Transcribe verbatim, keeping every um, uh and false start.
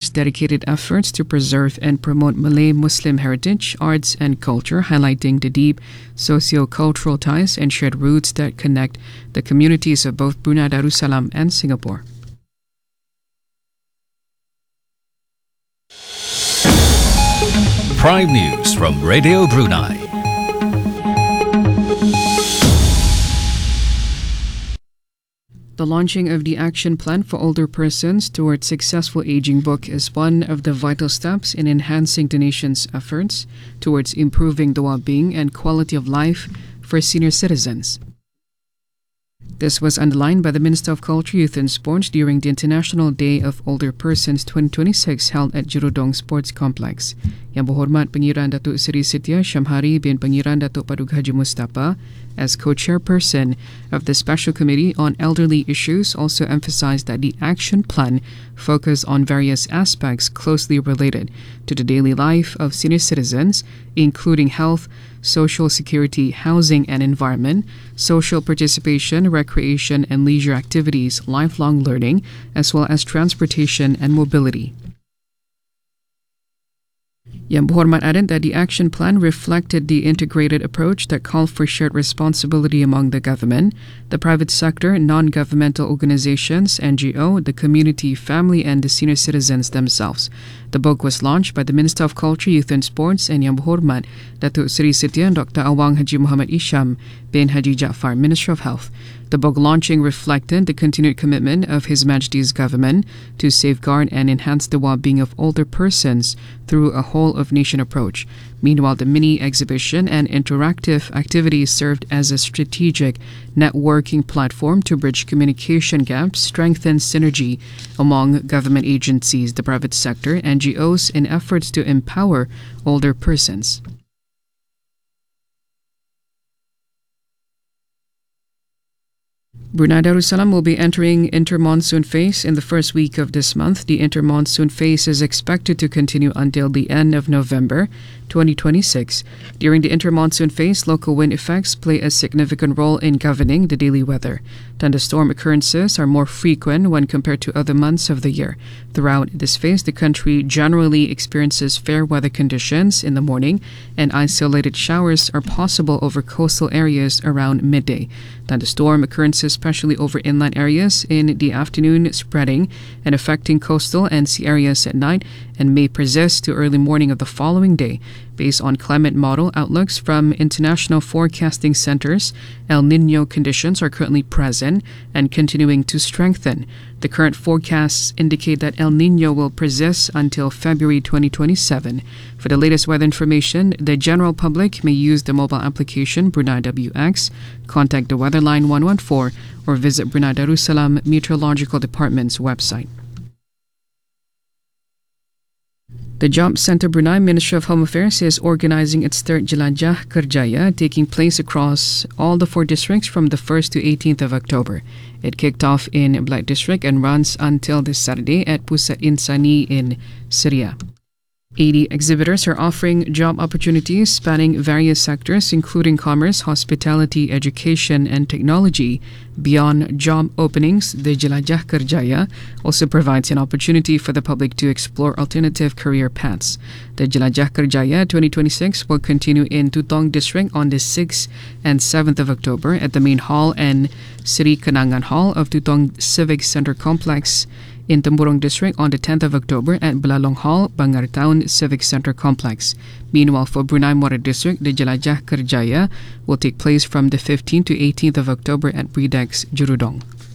announced dedicated efforts to preserve and promote Malay Muslim heritage, arts, and culture, highlighting the deep socio-cultural ties and shared roots that connect the communities of both Brunei Darussalam and Singapore. Prime News from Radio Brunei. The launching of the Action Plan for Older Persons Towards Successful Aging book is one of the vital steps in enhancing the nation's efforts towards improving the well-being and quality of life for senior citizens. This was underlined by the Minister of Culture, Youth and Sports during the International Day of Older Persons twenty twenty-six held at Jurudong Sports Complex. Yang Berhormat Pengiran Datuk Seri Setia Shamhari bin Pengiran Datuk Paduka Haji Mustapa, as co-chairperson of the Special Committee on Elderly Issues, also emphasized that the action plan focused on various aspects closely related to the daily life of senior citizens, including health, social security, housing and environment, social participation, recreation and leisure activities, lifelong learning, as well as transportation and mobility. Yang Berhormat added that the action plan reflected the integrated approach that called for shared responsibility among the government, the private sector, non-governmental organizations, N G O, the community, family, and the senior citizens themselves. The book was launched by the Minister of Culture, Youth and Sports and Yang Berhormat Datuk Seri Setia Doctor Awang Haji Muhammad Isham bin Haji Jaafar, Minister of Health. The book launching reflected the continued commitment of His Majesty's government to safeguard and enhance the well-being of older persons through a whole-of-nation approach. Meanwhile, the mini-exhibition and interactive activities served as a strategic networking platform to bridge communication gaps, strengthen synergy among government agencies, the private sector, N G Os in efforts to empower older persons. Brunei Darussalam will be entering inter-monsoon phase in the first week of this month. The inter-monsoon phase is expected to continue until the end of November twenty twenty-six. During the inter-monsoon phase, local wind effects play a significant role in governing the daily weather. Thunderstorm occurrences are more frequent when compared to other months of the year. Throughout this phase, the country generally experiences fair weather conditions in the morning, and isolated showers are possible over coastal areas around midday. Thunderstorm occurrences, especially over inland areas, in the afternoon, spreading and affecting coastal and sea areas at night, and may persist to early morning of the following day. Based on climate model outlooks from international forecasting centers, El Niño conditions are currently present and continuing to strengthen. The current forecasts indicate that El Niño will persist until February twenty twenty-seven. For the latest weather information, the general public may use the mobile application Brunei W X, contact the weather line one one four, or visit Brunei Darussalam Meteorological Department's website. The Job Centre Brunei Ministry of Home Affairs is organising its third Jelajah Kerjaya, taking place across all the four districts from the first to eighteenth of October. It kicked off in Black District and runs until this Saturday at Pusat Insani in Syria. eighty exhibitors are offering job opportunities spanning various sectors, including commerce, hospitality, education, and technology. Beyond job openings, the Jelajah Kerjaya also provides an opportunity for the public to explore alternative career paths. The Jelajah Kerjaya twenty twenty-six will continue in Tutong District on the sixth and seventh of October at the main hall and Sri Kenangan Hall of Tutong Civic Centre Complex, in Temburong District on the tenth of October at Belalong Hall, Bangar Town Civic Centre Complex. Meanwhile, for Brunei Muara District, the Jelajah Kerjaya will take place from the fifteenth to eighteenth of October at Bredex, Jurudong.